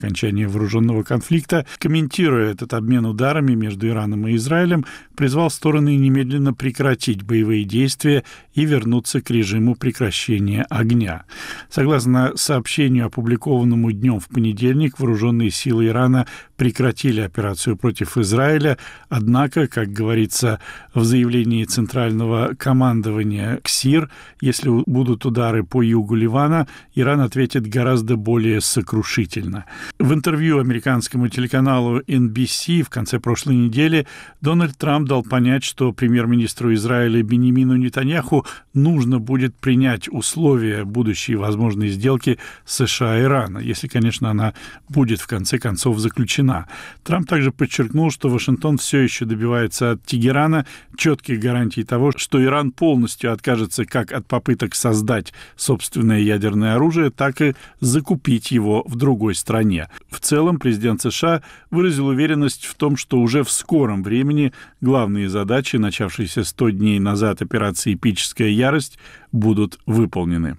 окончания вооруженного конфликта, комментируя этот обмен ударами между Ираном и Израилем, призвал стороны немедленно прекратить боевые действия и вернуться к режиму прекращения огня. Согласно сообщению, опубликованному днем в понедельник, вооруженные силы Ирана прекратили операцию против Израиля, однако, как говорится в заявлении Центрального командования КСИР, если будут удары по югу Ливана, Иран ответит гораздо более сокрушительно. В интервью американскому телеканалу NBC в конце прошлой недели Дональд Трамп дал понять, что премьер-министру Израиля Биньямину Нетаньяху нужно будет принять условия будущей возможной сделки США и Ирана, если, конечно, она будет в конце концов заключена. Трамп также подчеркнул, что Вашингтон все еще добивается от Тегерана четких гарантий того, что Иран полностью откажется как от попыток создать собственное ядерное оружие, так и закупить его в другой стране. В целом, президент США выразил уверенность в том, что уже в скором времени главные задачи, начавшиеся 100 дней назад операции «Эпическая ярость», будут выполнены.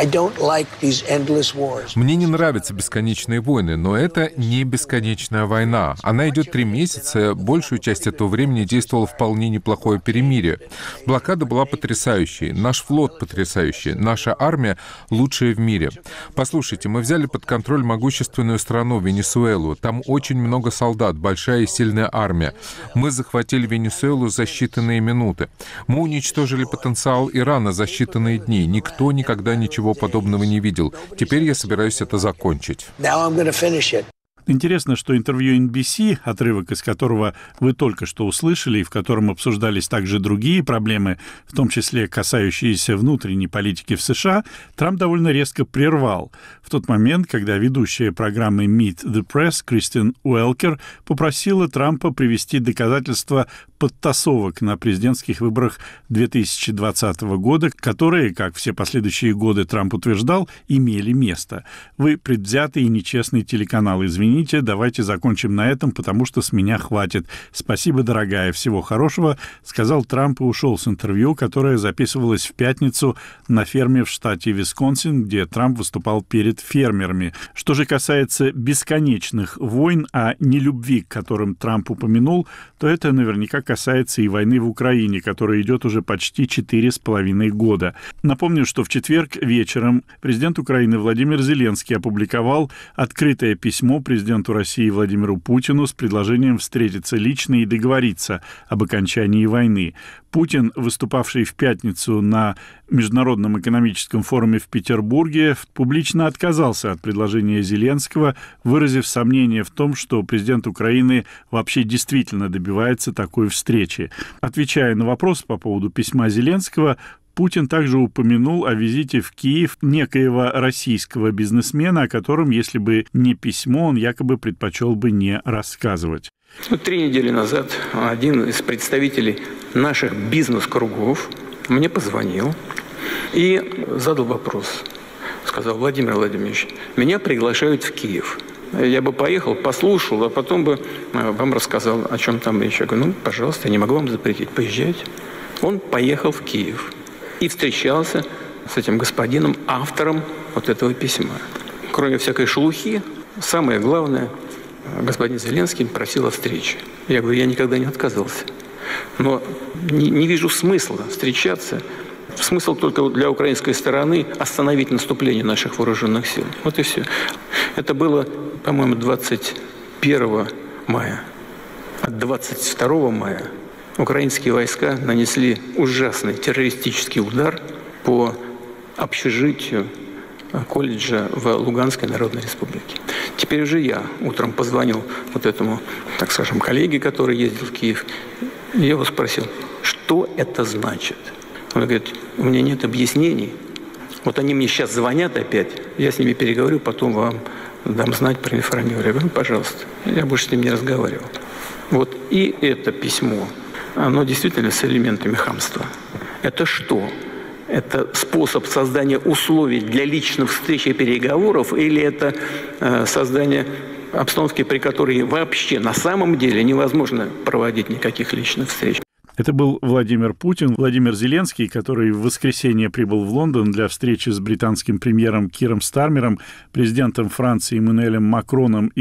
Мне не нравятся бесконечные войны, но это не бесконечная война. Она идет 3 месяца, большую часть этого времени действовало вполне неплохое перемирие. Блокада была потрясающей, наш флот потрясающий, наша армия лучшая в мире. Послушайте, мы взяли под контроль могущественную страну, Венесуэлу. Там очень много солдат, большая и сильная армия. Мы захватили Венесуэлу за считанные минуты. Мы уничтожили потенциал Ирана за считанные дни. Никто никогда ничего подобного не видел. Теперь я собираюсь это закончить. Интересно, что интервью NBC, отрывок из которого вы только что услышали, и в котором обсуждались также другие проблемы, в том числе касающиеся внутренней политики в США, Трамп довольно резко прервал. В тот момент, когда ведущая программы Meet the Press Кристин Уэлкер попросила Трампа привести доказательства подтасовок на президентских выборах 2020 года, которые, как все последующие годы Трамп утверждал, имели место. Вы предвзятый и нечестный телеканал, извините, давайте закончим на этом, потому что с меня хватит. Спасибо, дорогая, всего хорошего, сказал Трамп и ушел с интервью, которое записывалось в пятницу на ферме в штате Висконсин, где Трамп выступал перед фермерами. Что же касается бесконечных войн, а не любви, к которым Трамп упомянул, то это наверняка касается и войны в Украине, которая идет уже почти 4,5 года. Напомню, что в четверг вечером президент Украины Владимир Зеленский опубликовал открытое письмо президенту России Владимиру Путину с предложением встретиться лично и договориться об окончании войны. Путин, выступавший в пятницу на Международном экономическом форуме в Петербурге, публично отказался от предложения Зеленского, выразив сомнение в том, что президент Украины вообще действительно добивается такой встречи. Отвечая на вопрос по поводу письма Зеленского, Путин также упомянул о визите в Киев некоего российского бизнесмена, о котором, если бы не письмо, он якобы предпочел бы не рассказывать. 3 недели назад один из представителей наших бизнес-кругов мне позвонил и задал вопрос. Сказал: Владимир Владимирович, меня приглашают в Киев. Я бы поехал, послушал, а потом бы вам рассказал, о чем там речь. Я говорю: пожалуйста, я не могу вам запретить, поезжайте. Он поехал в Киев и встречался с этим господином, автором вот этого письма. Кроме всякой шелухи, самое главное, господин Зеленский просил о встрече. Я говорю: я никогда не отказывался. Но не вижу смысла встречаться. Смысл только для украинской стороны остановить наступление наших вооруженных сил. Вот и все. Это было, по-моему, 21 мая. От 22 мая украинские войска нанесли ужасный террористический удар по общежитию колледжа в Луганской Народной Республике. Теперь уже я утром позвонил вот этому, так скажем, коллеге, который ездил в Киев, и я его спросил, что это значит. Он говорит: у меня нет объяснений. Вот они мне сейчас звонят опять, я с ними переговорю, потом вам дам знать, проинформирую. Я говорю: пожалуйста, я больше с ним не разговаривал. Вот и это письмо, оно действительно с элементами хамства. Это что? Это способ создания условий для личных встреч и переговоров, или это создание обстановки, при которой вообще на самом деле невозможно проводить никаких личных встреч? Это был Владимир Путин. Владимир Зеленский, который в воскресенье прибыл в Лондон для встречи с британским премьером Киром Стармером, президентом Франции Эммануэлем Макроном